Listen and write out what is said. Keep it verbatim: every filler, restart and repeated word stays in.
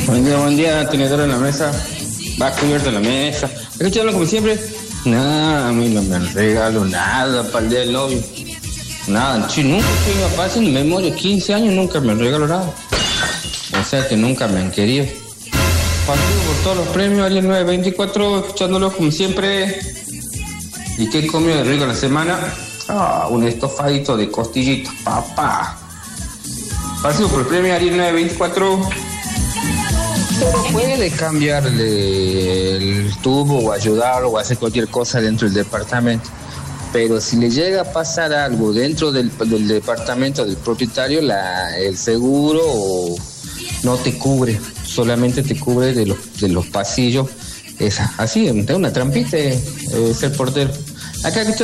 Buen día, buen día, tenedor en la mesa. Va cubierto en la mesa. Escuchando como siempre. Nada, a mí no me regalo nada para el día del novio. Nada, sí, nunca fui papá haciendo memoria. quince años nunca me regalo nada. O sea que nunca me han querido. Partido por todos los premios, Ariel nueve veinticuatro, escuchándolo como siempre. ¿Y qué comió de rico la semana? Ah, un estofadito de costillitas, papá. Partido por el premio, Ariel nueve veinticuatro. Uno puede cambiarle el tubo o ayudarlo o hacer cualquier cosa dentro del departamento. Pero si le llega a pasar algo dentro del, del departamento del propietario, la, el seguro no te cubre, solamente te cubre de los, de los pasillos. Esa, así, una trampita, eh, ser portero. Acá